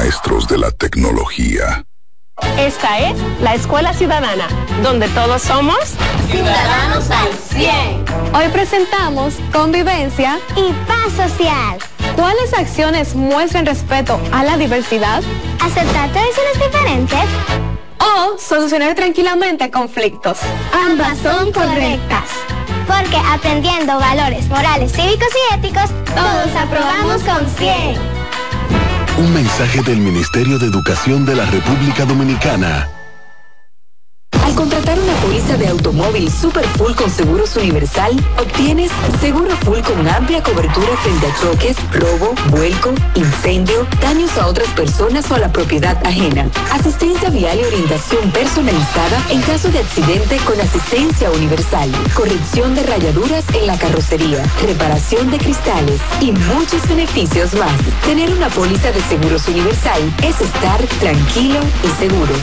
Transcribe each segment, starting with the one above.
maestros de la tecnología. Esta es la Escuela Ciudadana, donde todos somos ciudadanos al 100. Hoy presentamos convivencia y paz social. ¿Cuáles acciones muestran respeto a la diversidad? Aceptar tradiciones diferentes. O solucionar tranquilamente conflictos. Ambas son correctas. Porque aprendiendo valores morales, cívicos y éticos, todos aprobamos con 100. Un mensaje del Ministerio de Educación de la República Dominicana. Al contratar una póliza de automóvil Super Full con Seguros Universal, obtienes seguro full con amplia cobertura frente a choques, robo, vuelco, incendio, daños a otras personas o a la propiedad ajena, asistencia vial y orientación personalizada en caso de accidente con asistencia universal, corrección de rayaduras en la carrocería, reparación de cristales y muchos beneficios más. Tener una póliza de Seguros Universal es estar tranquilo y seguro.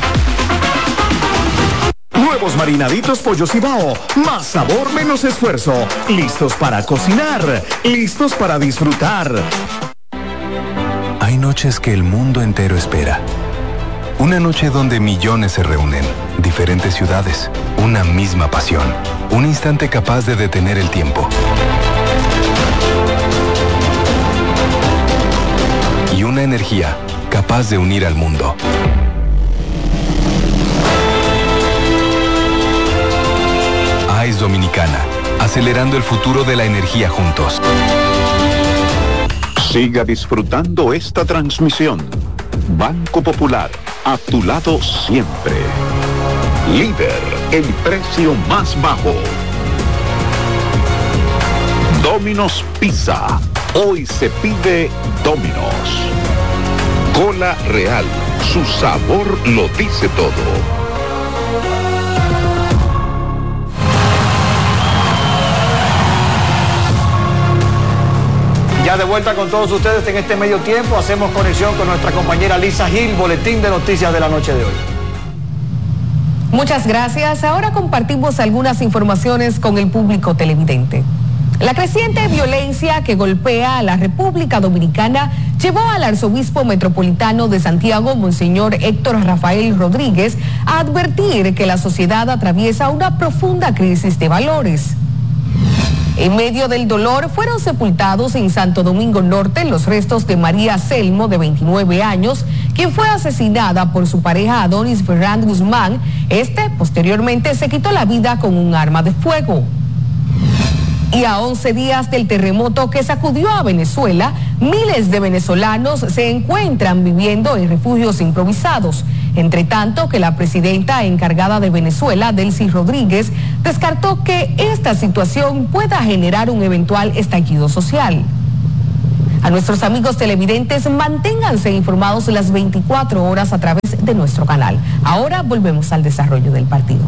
Nuevos marinaditos Pollo Cibao. Más sabor, menos esfuerzo. Listos para cocinar. Listos para disfrutar. Hay noches que el mundo entero espera. Una noche donde millones se reúnen. Diferentes ciudades. Una misma pasión. Un instante capaz de detener el tiempo. Y una energía capaz de unir al mundo. AES Dominicana, acelerando el futuro de la energía juntos. Siga disfrutando esta transmisión. Banco Popular, a tu lado siempre. Líder, el precio más bajo. Domino's Pizza, hoy se pide Domino's. Cola Real, su sabor lo dice todo. Ya de vuelta con todos ustedes en este medio tiempo, hacemos conexión con nuestra compañera Lisa Gil, boletín de noticias de la noche de hoy. Muchas gracias. Ahora compartimos algunas informaciones con el público televidente. La creciente violencia que golpea a la República Dominicana llevó al arzobispo metropolitano de Santiago, Monseñor Héctor Rafael Rodríguez, a advertir que la sociedad atraviesa una profunda crisis de valores. En medio del dolor fueron sepultados en Santo Domingo Norte los restos de María Selmo, de 29 años, quien fue asesinada por su pareja Adonis Ferran Guzmán. Posteriormente se quitó la vida con un arma de fuego. Y a 11 días del terremoto que sacudió a Venezuela, miles de venezolanos se encuentran viviendo en refugios improvisados. Entre tanto que la presidenta encargada de Venezuela, Delcy Rodríguez, descartó que esta situación pueda generar un eventual estallido social. A nuestros amigos televidentes, manténganse informados las 24 horas a través de nuestro canal. Ahora volvemos al desarrollo del partido.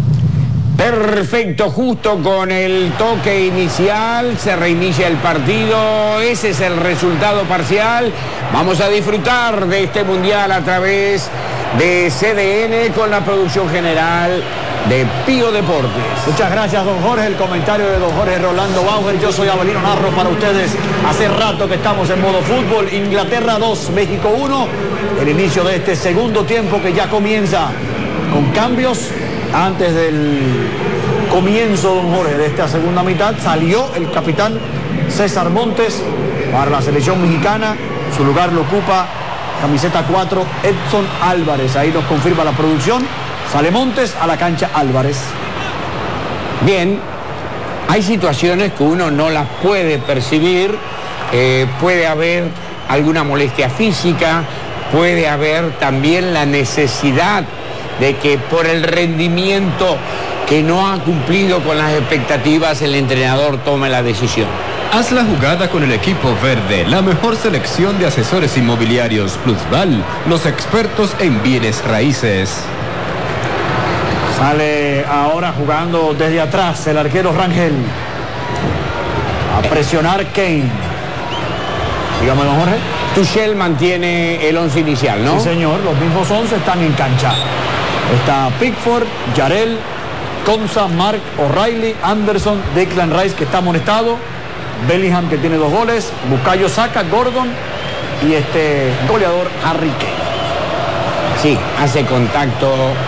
Perfecto, justo con el toque inicial, se reinicia el partido, ese es el resultado parcial. Vamos a disfrutar de este mundial a través de CDN con la producción general de Pío Deportes. Muchas gracias, don Jorge. El comentario de don Jorge Rolando Bauer. Yo soy Abelino Narro para ustedes. Hace rato que estamos en modo fútbol. Inglaterra 2, México 1. El inicio de este segundo tiempo que ya comienza con cambios. Antes del comienzo, don Jorge, de esta segunda mitad, salió el capitán César Montes para la selección mexicana. Su lugar lo ocupa camiseta 4, Edson Álvarez. Ahí nos confirma la producción. Sale Montes, a la cancha Álvarez. Bien, hay situaciones que uno no las puede percibir. Puede haber alguna molestia física, puede haber también la necesidad de que por el rendimiento que no ha cumplido con las expectativas, el entrenador tome la decisión. Haz la jugada con el equipo verde, la mejor selección de asesores inmobiliarios Plusval, los expertos en bienes raíces. Sale ahora jugando desde atrás el arquero Rangel. A presionar Kane. Dígame, don Jorge. Tuchel mantiene el 11 inicial, ¿no? Sí, señor, los mismos 11 están en cancha. Está Pickford, Yarel, Konsa, Mark, O'Reilly, Anderson, Declan Rice, que está amonestado, Bellingham, que tiene 2 goles, Bukayo Saka, Gordon, y este goleador Harry Kane. Sí, hace contacto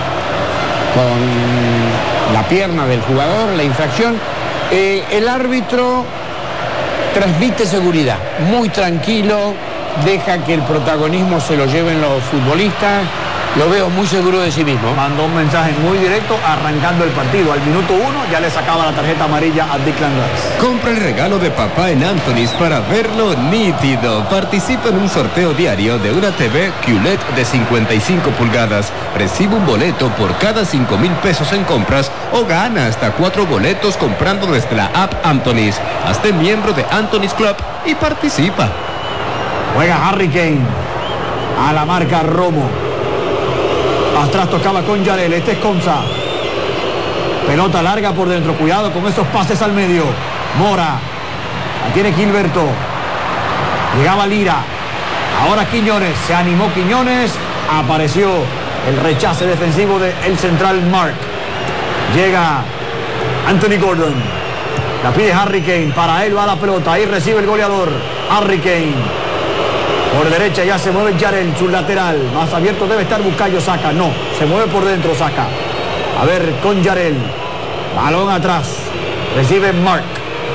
con la pierna del jugador, la infracción. El árbitro transmite seguridad, muy tranquilo, deja que el protagonismo se lo lleven los futbolistas. Lo veo muy seguro de sí mismo. Mandó un mensaje muy directo arrancando el partido. Al minuto 1 ya le sacaba la tarjeta amarilla a Declan Rice. Compra el regalo de papá en Anthony's para verlo nítido. Participa en un sorteo diario de una TV QLED de 55 pulgadas. Recibe un boleto por cada 5,000 pesos en compras o gana hasta 4 boletos comprando desde la app Anthony's. Hazte miembro de Anthony's Club y participa. Juega Harry Kane. A la marca Romo. Atrás tocaba con Yarel, este es Konsa. Pelota larga por dentro, cuidado con esos pases al medio. Mora, la tiene Gilberto. Llegaba Lira. Ahora Quiñones, se animó Quiñones. Apareció el rechace defensivo del central Mark. Llega Anthony Gordon. La pide Harry Kane, para él va la pelota. Ahí recibe el goleador, Harry Kane. Por derecha ya se mueve Yarel, su lateral. Más abierto debe estar Bukayo Saka. No, se mueve por dentro Saka. A ver, con Yarel. Balón atrás. Recibe Mark.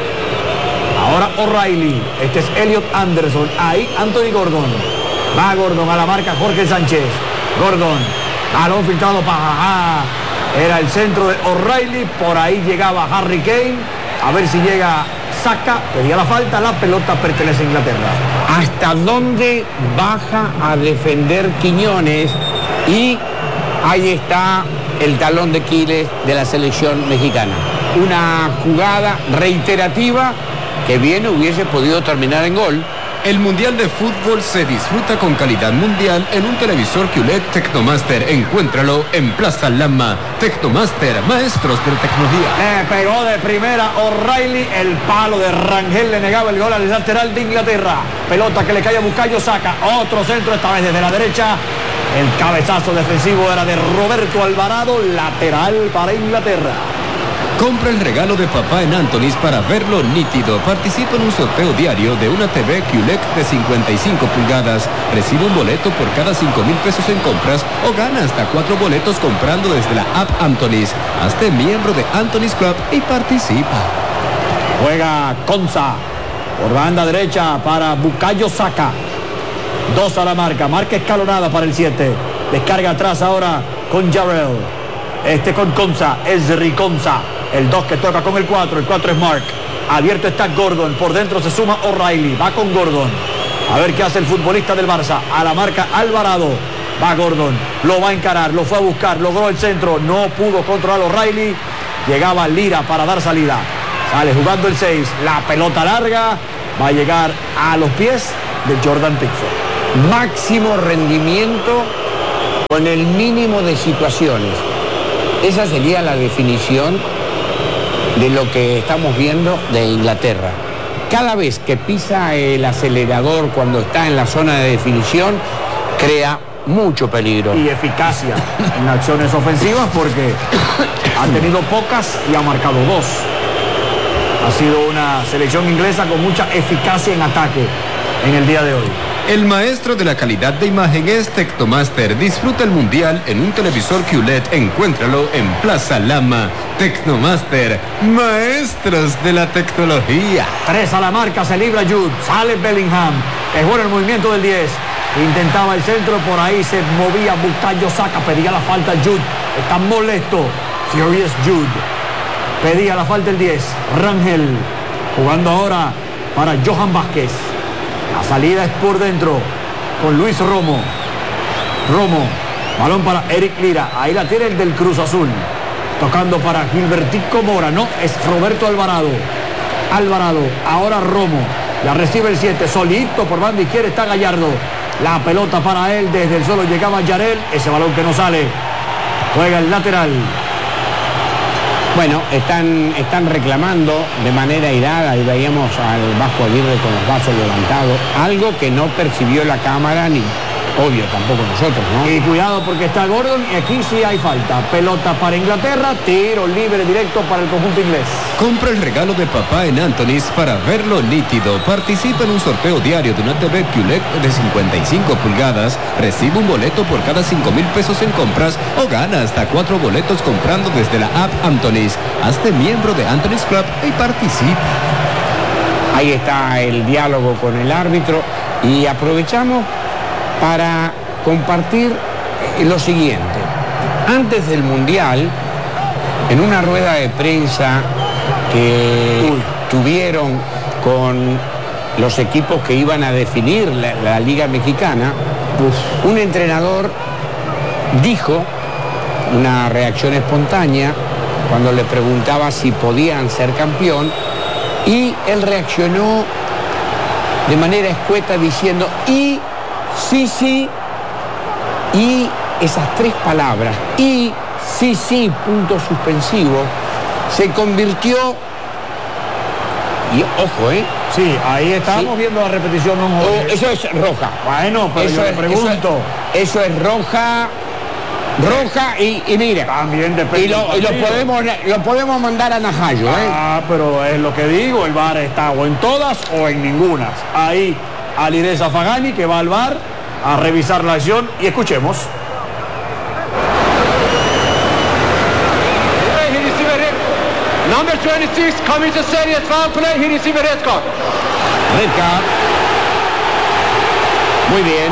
Ahora O'Reilly. Este es Elliot Anderson. Ahí Anthony Gordon. Va Gordon a la marca Jorge Sánchez. Gordon. Balón filtrado para... Era el centro de O'Reilly. Por ahí llegaba Harry Kane. A ver si llega Saka. Pedía la falta. La pelota pertenece a Inglaterra. ¿Hasta dónde baja a defender Quiñones? Y ahí está el talón de Aquiles de la selección mexicana. Una jugada reiterativa que bien hubiese podido terminar en gol. El Mundial de Fútbol se disfruta con calidad mundial en un televisor QLED Tecnomaster. Encuéntralo en Plaza Lama. Tecnomaster, maestros de tecnología. Le pegó de primera O'Reilly. El palo de Rangel le negaba el gol al lateral de Inglaterra. Pelota que le cae a Bukayo Saka. Otro centro, esta vez desde la derecha. El cabezazo defensivo era de Roberto Alvarado. Lateral para Inglaterra. Compra el regalo de papá en Anthony's para verlo nítido. Participa en un sorteo diario de una TV QLED de 55 pulgadas. Recibe un boleto por cada 5,000 pesos en compras o gana hasta 4 boletos comprando desde la app Anthony's. Hazte miembro de Anthony's Club y participa. Juega Konsa por banda derecha para Bukayo Saka. 2 a la marca. Marca escalonada para el 7. Descarga atrás ahora con Jarrell. Este con Konsa. Ezri Konsa. El 2 que toca con el 4. El 4 es Mark. Abierto está Gordon. Por dentro se suma O'Reilly. Va con Gordon. A ver qué hace el futbolista del Barça. A la marca Alvarado. Va Gordon. Lo va a encarar. Lo fue a buscar. Logró el centro. No pudo controlar O'Reilly. Llegaba Lira para dar salida. Sale jugando el 6. La pelota larga. Va a llegar a los pies de Jordan Pickford. Máximo rendimiento con el mínimo de situaciones. Esa sería la definición de lo que estamos viendo de Inglaterra. Cada vez que pisa el acelerador cuando está en la zona de definición, crea mucho peligro. Y eficacia en acciones ofensivas porque ha tenido pocas y ha marcado 2. Ha sido una selección inglesa con mucha eficacia en ataque en el día de hoy. El maestro de la calidad de imagen es Tecnomaster. Disfruta el mundial en un televisor QLED. Encuéntralo en Plaza Lama. Tecnomaster, maestros de la tecnología. 3 a la marca, se libra Jude. Sale Bellingham. Es bueno el movimiento del 10. Intentaba el centro, por ahí se movía Bukayo Saka. Pedía la falta Jude. Está molesto. Furious Jude. Pedía la falta el 10. Rangel. Jugando ahora para Johan Vázquez. La salida es por dentro con Luis Romo. Romo, balón para Eric Lira. Ahí la tiene el del Cruz Azul. Tocando para Gilbertico Mora. No, es Roberto Alvarado. Alvarado, ahora Romo. La recibe el 7. Solito por banda izquierda está Gallardo. La pelota para él. Desde el suelo llegaba Yarel. Ese balón que no sale. Juega el lateral. Bueno, están reclamando de manera airada y veíamos al Vasco Aguirre con los brazos levantados, algo que no percibió la cámara ni obvio, tampoco nosotros, ¿no? Y cuidado porque está Gordon y aquí sí hay falta. Pelota para Inglaterra, tiro libre directo para el conjunto inglés. Compra el regalo de papá en Anthony's para verlo nítido. Participa en un sorteo diario de una TV QLED de 55 pulgadas. Recibe un boleto por cada 5,000 pesos en compras o gana hasta 4 boletos comprando desde la app Anthony's. Hazte miembro de Anthony's Club y participa. Ahí está el diálogo con el árbitro y aprovechamos para compartir lo siguiente. Antes del Mundial, en una rueda de prensa que tuvieron con los equipos que iban a definir la Liga Mexicana, un entrenador dijo, una reacción espontánea, cuando le preguntaba si podían ser campeón, y él reaccionó de manera escueta diciendo, y sí, y esas 3 palabras, y sí, punto suspensivo, se convirtió, y ojo, Sí, ahí estábamos viendo la repetición, ¿no? Eso es roja. Bueno, pero yo le pregunto. Eso es roja y mire. También depende. Y lo podemos mandar a Najayo, pero es lo que digo, el VAR está o en todas o en ninguna. Ahí Alireza Zafagani que va al VAR a revisar la acción y escuchemos. Number 26 commits a serious foul play. He received a red card. Red card. Muy bien.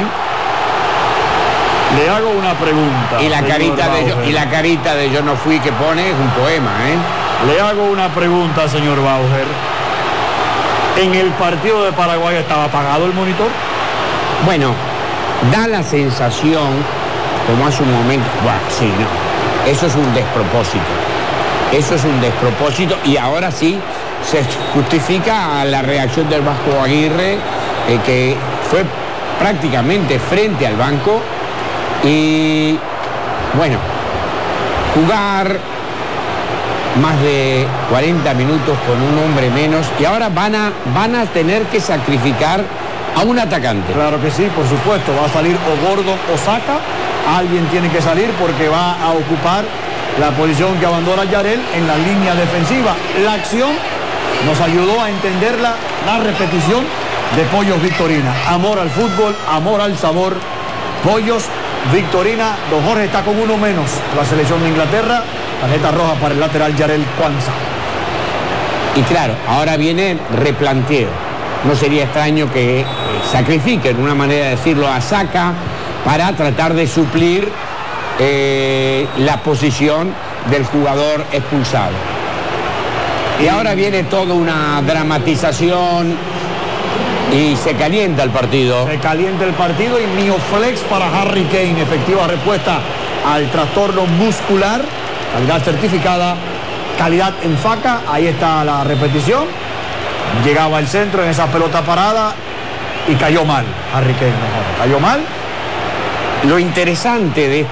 Le hago una pregunta. Y la carita de yo no fui que pone es un poema, Le hago una pregunta, señor Bauer. ¿En el partido de Paraguay estaba apagado el monitor? Bueno, da la sensación, como hace un momento, sí, no. Eso es un despropósito. Eso es un despropósito y ahora sí se justifica la reacción del Vasco Aguirre, que fue prácticamente frente al banco y bueno, jugar más de 40 minutos con un hombre menos y ahora van a tener que sacrificar a un atacante. Claro que sí, por supuesto, va a salir o Gordon o Saka, alguien tiene que salir porque va a ocupar la posición que abandona Yarel en la línea defensiva. La acción nos ayudó a entender la repetición de Pollos Victorina. Amor al fútbol, amor al sabor. Pollos Victorina. Don Jorge está con uno menos. La selección de Inglaterra. Tarjeta roja para el lateral Yarel Kwanzaa. Y claro, ahora viene replanteo. No sería extraño que sacrifiquen, una manera de decirlo, a Saka para tratar de suplir la posición del jugador expulsado. Y ahora viene toda una dramatización y se calienta el partido. Se calienta el partido y Mioflex para Harry Kane, efectiva respuesta al trastorno muscular, calidad certificada, calidad en faca. Ahí está la repetición. Llegaba el centro en esa pelota parada y cayó mal Harry Kane, mejor. Cayó mal. Lo interesante de